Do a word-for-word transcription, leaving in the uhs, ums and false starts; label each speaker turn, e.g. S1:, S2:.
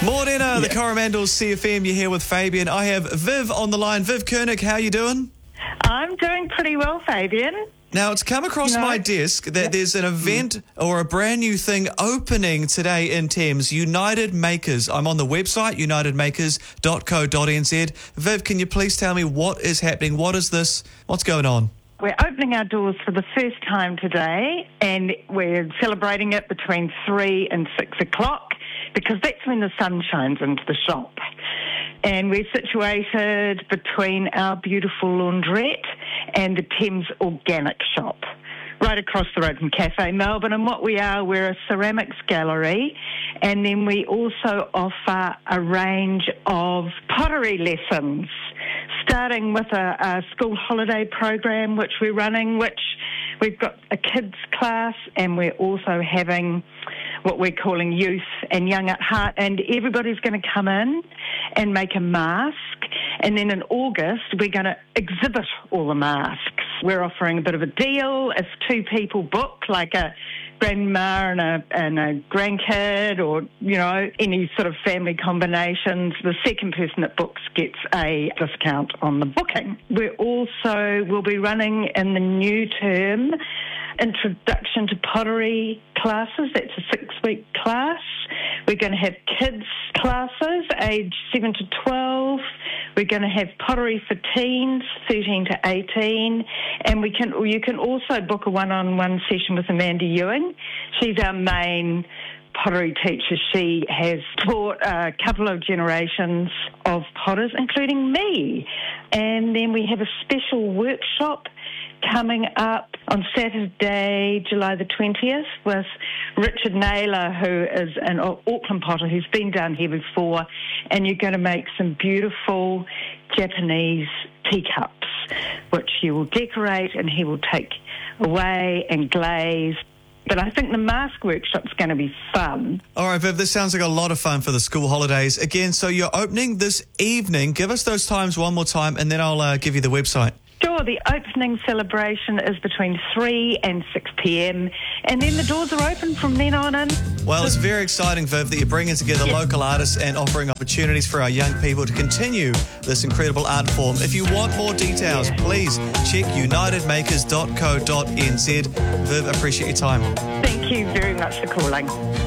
S1: Morena, the Coromandel C F M. You're here with Fabian. I have Viv on the line. Viv Koenig, how you doing?
S2: I'm doing pretty well, Fabian.
S1: Now, it's come across
S2: No.
S1: my desk that
S2: Yep.
S1: there's an event or a brand new thing opening today in Thames, United Makers. I'm on the website, united makers dot co dot n z. Viv, can you please tell me what is happening? What is this? What's going on?
S2: We're opening our doors for the first time today, and we're celebrating it between three and six o'clock because that's when the sun shines into the shop. And we're situated between our beautiful laundrette and the Thames Organic Shop, right across the road from Cafe Melbourne. And what we are, we're a ceramics gallery, and then we also offer a range of pottery lessons, starting with a, a school holiday program which we're running, which we've got a kids class, and we're also having what we're calling youth and young at heart, and everybody's going to come in and make a mask, and then in August we're going to exhibit all the masks. We're offering a bit of a deal if two people book, like a grandma and a, and a grandkid, or, you know, any sort of family combinations. The second person that books gets a discount on the booking. We also will be running in the new term Introduction to Pottery classes. That's a six-week class. We're going to have kids classes, age seven to twelve. We're going to have pottery for teens, thirteen to eighteen. And we can you can also book a one-on-one session with Amanda Ewing. She's our main pottery teacher. She has taught a couple of generations of potters, including me. And then we have a special workshop coming up on Saturday, July the twentieth, with Richard Naylor, who is an Auckland potter who's been down here before, and you're going to make some beautiful Japanese teacups, which you will decorate and he will take away and glaze. But I think the mask workshop's going to be fun.
S1: All right, Viv, this sounds like a lot of fun for the school holidays. Again, so you're opening this evening. Give us those times one more time, and then I'll uh, give you the website.
S2: Sure, the opening celebration is between three and six p.m, and then the doors are open from then on in.
S1: Well, it's very exciting, Viv, that you're bringing together
S2: Yes.
S1: local artists and offering opportunities for our young people to continue this incredible art form. If you want more details, please check united makers dot co dot n z. Viv, appreciate your time.
S2: Thank you very much for calling.